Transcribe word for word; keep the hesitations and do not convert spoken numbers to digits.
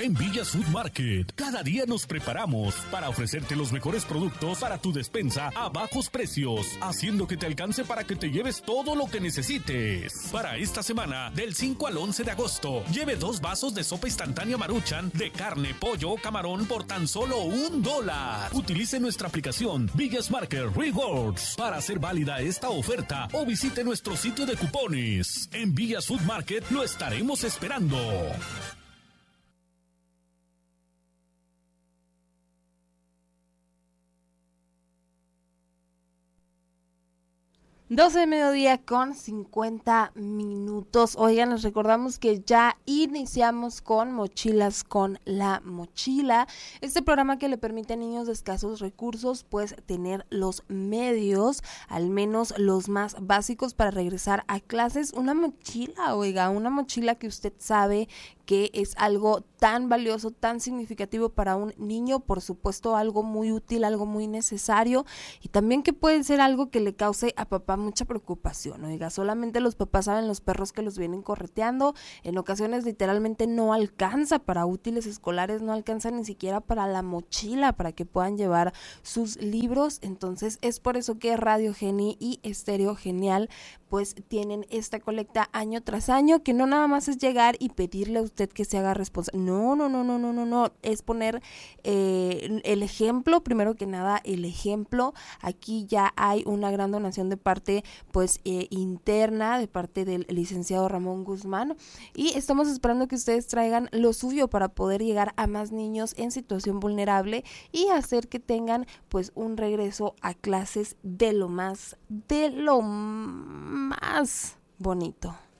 En Villas Food Market, cada día nos preparamos para ofrecerte los mejores productos para tu despensa a bajos precios, haciendo que te alcance para que te lleves todo lo que necesites. Para esta semana, del cinco al once de agosto, lleve dos vasos de sopa instantánea Maruchan de carne, pollo o camarón por tan solo un dólar. Utilice nuestra aplicación Villas Market Rewards para hacer válida esta oferta o visite nuestro sitio de cupones. En Villas Food Market lo estaremos esperando. doce de mediodía con cincuenta minutos. Oigan, les recordamos que ya iniciamos con Mochilas con la Mochila, este programa que le permite a niños de escasos recursos pues tener los medios, al menos los más básicos, para regresar a clases. Una mochila, oiga, una mochila que usted sabe que es algo tan valioso, tan significativo para un niño, por supuesto algo muy útil, algo muy necesario, y también que puede ser algo que le cause a papá mucha preocupación. Oiga, solamente los papás saben los perros que los vienen correteando, en ocasiones literalmente no alcanza para útiles escolares, no alcanza ni siquiera para la mochila, para que puedan llevar sus libros. Entonces es por eso que Radio Geni y Estéreo Genial pues tienen esta colecta año tras año, que no nada más es llegar y pedirle a usted que se haga responsable. No, no, no, no, no, no, no. Es poner eh, el ejemplo, primero que nada, el ejemplo. Aquí ya hay una gran donación de parte, pues, eh, interna, de parte del licenciado Ramón Guzmán. Y estamos esperando que ustedes traigan lo suyo para poder llegar a más niños en situación vulnerable y hacer que tengan, pues, un regreso a clases de lo más, de lo más bonito.